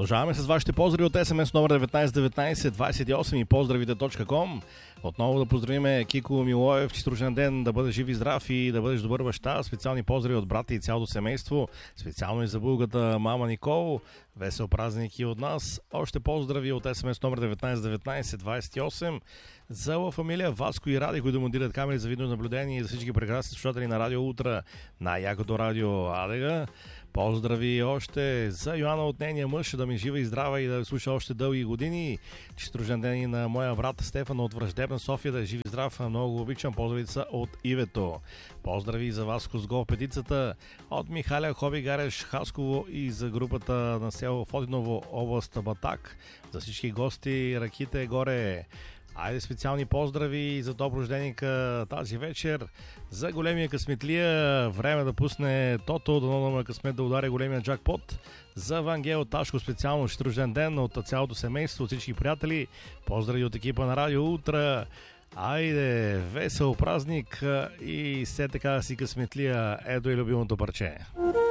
Продължаваме с вашите поздрави от SMS номер 191928 и поздравите.com. Отново да поздравиме Кико Милоев, чист рожден ден, да бъдеш жив и здрав и да бъдеш добър баща. Специални поздрави от брата и цялото семейство, специално и за булгата мама Никол. Весел празник и от нас. Още поздрави от SMS номер 191928 за Ла Фамилия Васко и Ради, които монтират камери за видеонаблюдение и за всички прекрасни слушатели на Радио Утра, най-якото радио Адега. Поздрави още за Йоанна от нейния мъж, да ми жива и здрава и да слуша още дълги години. Чист рожден ден и на моя брат Стефан от Враждебна София, да е жив и здрав. Много обичам. Поздрави са от Ивето. Поздрави за Васко с гол петицата от Михаля Хоби Гареш Хасково и за групата на село Фотиново, област Батак. За всички гости, раките горе. Айде специални поздрави за добро рожденика тази вечер. За големия късметлия, време да пусне Тото, да му късмет да удари големия джакпот. За Вангел Ташко специално чист рожден ден от цялото семейство, от всички приятели. Поздрави от екипа на Радио Утра. Айде, весел празник и все така си късметлия, ето и любимото парче.